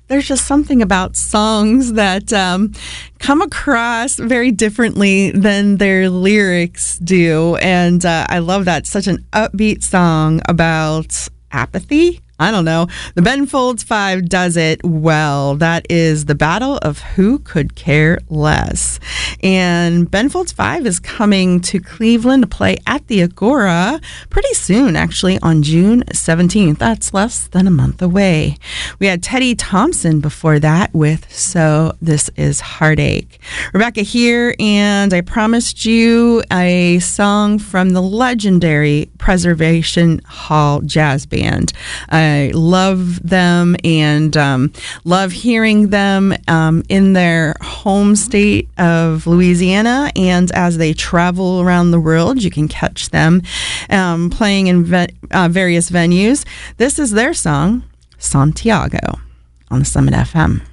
there's just something about songs that come across very differently than their lyrics do. And I love that. Such an upbeat song about apathy. I don't know. The Ben Folds 5 does it well. That is The Battle of Who Could Care Less. And Ben Folds 5 is coming to Cleveland to play at the Agora pretty soon, actually, on June 17th. That's less than a month away. We had Teddy Thompson before that with So This Is Heartache. Rebecca here, and I promised you a song from the legendary Preservation Hall Jazz Band. I love them and love hearing them in their home state of Louisiana. And as they travel around the world, you can catch them playing in various venues. This is their song, Santiago, on the Summit FM.